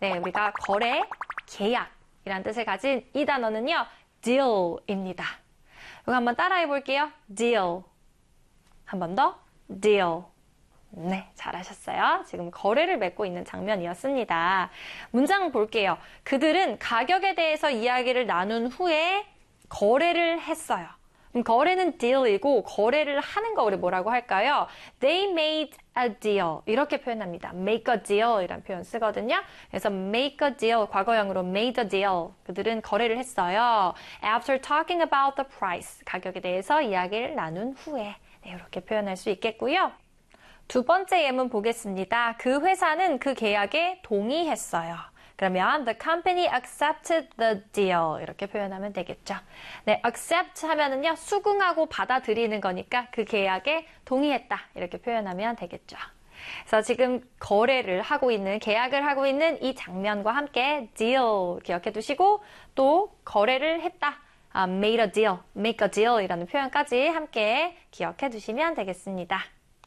네, 우리가 거래, 계약이란 뜻을 가진 이 단어는요, deal입니다. 이거 한번 따라해 볼게요. deal. 한 번 더, deal. 네, 잘하셨어요. 지금 거래를 맺고 있는 장면이었습니다. 문장 볼게요. 그들은 가격에 대해서 이야기를 나눈 후에 거래를 했어요. 거래는 deal이고 거래를 하는 거 우리 뭐라고 할까요? They made a deal. 이렇게 표현합니다. make a deal 이란 표현 쓰거든요. 그래서 make a deal, 과거형으로 made a deal. 그들은 거래를 했어요. After talking about the price. 가격에 대해서 이야기를 나눈 후에. 네, 이렇게 표현할 수 있겠고요. 두 번째 예문 보겠습니다. 그 회사는 그 계약에 동의했어요. 그러면 the company accepted the deal 이렇게 표현하면 되겠죠. 네, accept 하면은요 수긍하고 받아들이는 거니까 그 계약에 동의했다 이렇게 표현하면 되겠죠. 그래서 지금 거래를 하고 있는 계약을 하고 있는 이 장면과 함께 deal 기억해 두시고 또 거래를 했다. made a deal, make a deal 이라는 표현까지 함께 기억해 두시면 되겠습니다.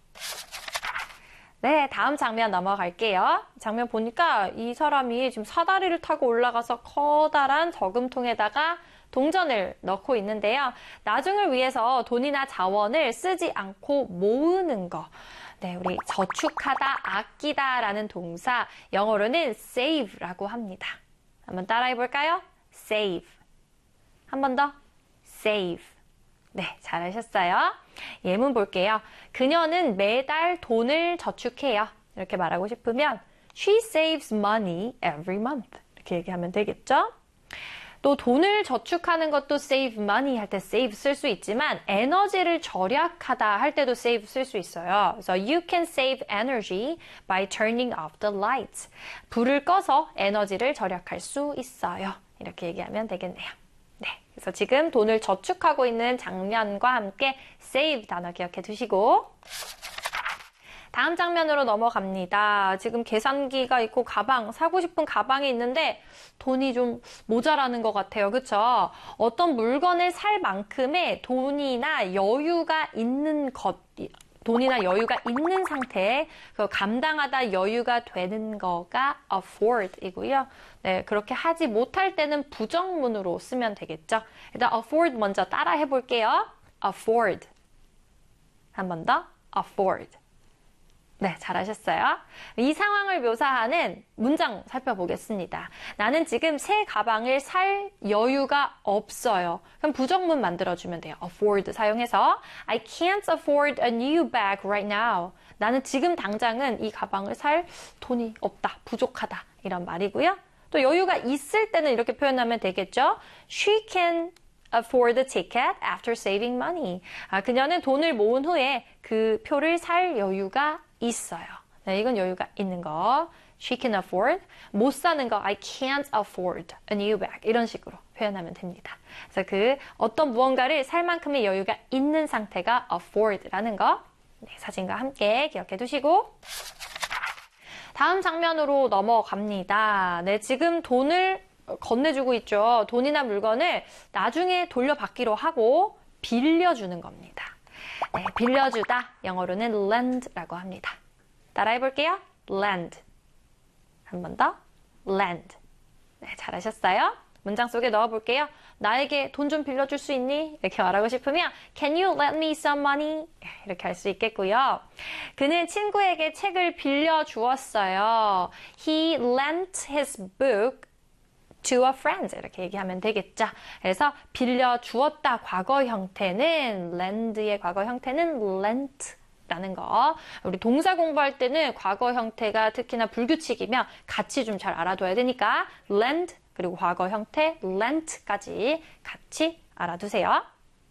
네, 다음 장면 넘어갈게요. 장면 보니까 이 사람이 지금 사다리를 타고 올라가서 커다란 저금통에다가 동전을 넣고 있는데요. 나중을 위해서 돈이나 자원을 쓰지 않고 모으는 거. 네, 우리 저축하다, 아끼다 라는 동사, 영어로는 save라고 합니다. 한번 따라해 볼까요? save. 한 번 더. save. 네, 잘하셨어요. 예문 볼게요. 그녀는 매달 돈을 저축해요. 이렇게 말하고 싶으면 She saves money every month. 이렇게 얘기하면 되겠죠? 또 돈을 저축하는 것도 save money 할 때 save 쓸 수 있지만 에너지를 절약하다 할 때도 save 쓸 수 있어요. 그래서 you can save energy by turning off the lights. 불을 꺼서 에너지를 절약할 수 있어요. 이렇게 얘기하면 되겠네요. 네, 그래서 지금 돈을 저축하고 있는 장면과 함께 save 단어 기억해 두시고 다음 장면으로 넘어갑니다. 지금 계산기가 있고 가방, 사고 싶은 가방이 있는데 돈이 좀 모자라는 것 같아요. 그쵸? 어떤 물건을 살 만큼의 돈이나 여유가 있는 것, 돈이나 여유가 있는 상태에 감당하다 여유가 되는 거가 afford이고요. 네, 그렇게 하지 못할 때는 부정문으로 쓰면 되겠죠. 일단 afford 먼저 따라 해볼게요. afford. 한 번 더. afford. 네, 잘하셨어요. 이 상황을 묘사하는 문장 살펴보겠습니다. 나는 지금 새 가방을 살 여유가 없어요. 그럼 부정문 만들어주면 돼요. afford 사용해서 I can't afford a new bag right now. 나는 지금 당장은 이 가방을 살 돈이 없다, 부족하다 이런 말이고요. 또 여유가 있을 때는 이렇게 표현하면 되겠죠. She can afford the ticket after saving money. 그녀는 돈을 모은 후에 그 표를 살 여유가 있어요. 네, 이건 여유가 있는 거. She can afford. 못 사는 거 I can't afford a new bag. 이런 식으로 표현하면 됩니다. 그래서 그 어떤 무언가를 살 만큼의 여유가 있는 상태가 afford라는 거. 네, 사진과 함께 기억해 두시고 다음 장면으로 넘어갑니다. 네, 지금 돈을 건네주고 있죠. 돈이나 물건을 나중에 돌려받기로 하고 빌려주는 겁니다. 네, 빌려주다 영어로는 lend라고 합니다. 따라해 볼게요. lend. 한 번 더. lend. 네, 잘하셨어요. 문장 속에 넣어볼게요. 나에게 돈 좀 빌려줄 수 있니? 이렇게 말하고 싶으면 Can you lend me some money? 이렇게 할 수 있겠고요. 그는 친구에게 책을 빌려주었어요. He lent his book to a friend 이렇게 얘기하면 되겠죠. 그래서 빌려주었다 과거 형태는 lend의 과거 형태는 lent라는 거. 우리 동사 공부할 때는 과거 형태가 특히나 불규칙이면 같이 좀 잘 알아둬야 되니까 lend 그리고 과거 형태 lent까지 같이 알아두세요.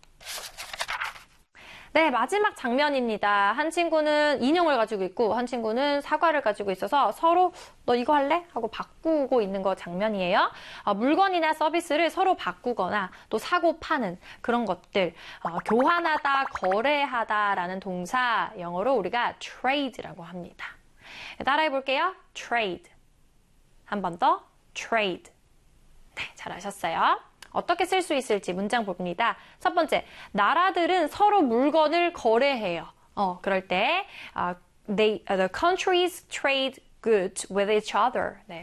네, 마지막 장면입니다. 한 친구는 인형을 가지고 있고 한 친구는 사과를 가지고 있어서 서로 너 이거 할래? 하고 바꾸고 있는 거 장면이에요. 물건이나 서비스를 서로 바꾸거나 또 사고 파는 그런 것들 교환하다, 거래하다라는 동사 영어로 우리가 trade라고 합니다. 따라해 볼게요. trade. 한 번 더. trade. 네, 잘하셨어요. 어떻게 쓸 수 있을지 문장 봅니다. 첫 번째, 나라들은 서로 물건을 거래해요. 그럴 때 the countries trade goods with each other. 네,